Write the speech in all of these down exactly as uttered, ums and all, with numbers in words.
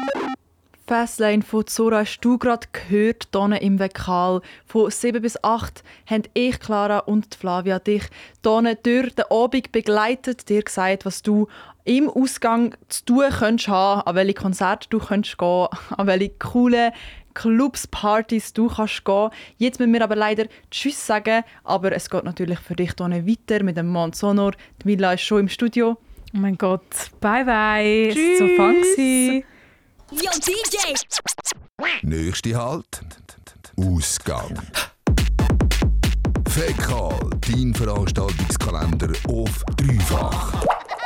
Fastlane von Zora hast du gerade gehört, hier im Vekal. Von sieben bis acht haben ich, Clara und Flavia dich hier durch den Abend begleitet, dir gesagt, was du im Ausgang zu tun könntest haben, an welche Konzerte du könntest gehen, an welche coolen Clubs, Partys du kannst gehen. Jetzt müssen wir aber leider Tschüss sagen, aber es geht natürlich für dich hier weiter mit dem Mond Sonor. Die Mila ist schon im Studio. Oh mein Gott, bye bye. Tschüss. So fun gsi. Yo, D J! Nächste Halt. Ausgang. Fekal, dein Veranstaltungskalender auf dreifach.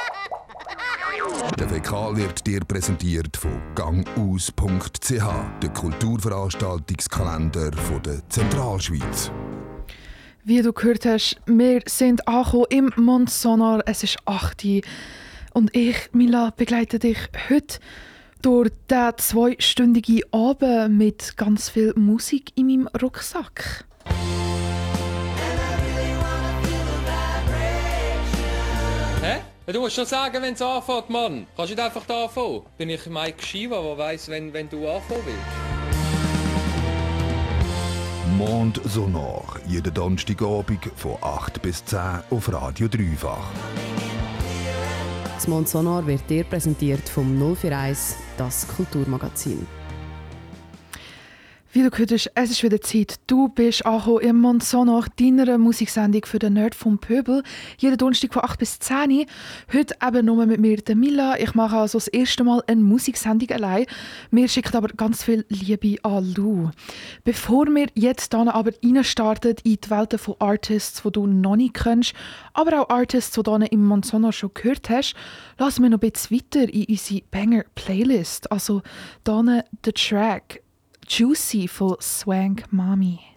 Der Fekal wird dir präsentiert von gangaus punkt c h, der Kulturveranstaltungskalender der Zentralschweiz. Wie du gehört hast, wir sind angekommen im Mond Sonor. Es ist acht Uhr und ich, Mila, begleite dich heute durch diesen zweistündigen Abend mit ganz viel Musik in meinem Rucksack. Hä? Ja, du musst schon sagen, wenn es anfängt, Mann. Kannst du nicht einfach da anfangen? Bin ich Mike Shiva, der weiss, wenn, wenn du anfangen willst. Mond Sonor, jeden Donnerstagabend von acht bis zehn auf Radio Dreifach. Das Mond Sonor wird dir präsentiert vom null vier eins, das Kulturmagazin. Wie du gehört hast, es ist wieder Zeit. Du bist angekommen im Mond Sonor, deiner Musiksendung für den Nerd vom Pöbel. Jeden Donnerstag von acht bis zehn. Heute eben nur mit mir, der Mila. Ich mache also das erste Mal eine Musiksendung allein. Mir schickt aber ganz viel Liebe an Lou. Bevor wir jetzt dann aber reinstarten in die Welten von Artists, die du noch nicht kennst, aber auch Artists, die du im Mond Sonor schon gehört hast, lassen wir noch ein bisschen weiter in unsere Banger-Playlist. Also dann der Track Juicy von Swank Mami.